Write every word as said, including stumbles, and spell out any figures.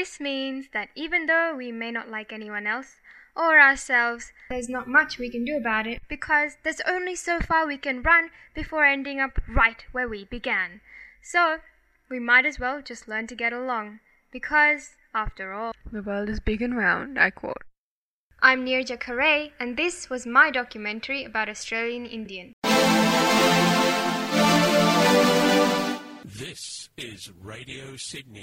This means that even though we may not like anyone else or ourselves, there's not much we can do about it because there's only so far we can run before ending up right where we began. So, we might as well just learn to get along because, after all, the world is big and round, I quote. I'm Nirja Kare, and this was my documentary about Australian Indian. This is Radio Sydney.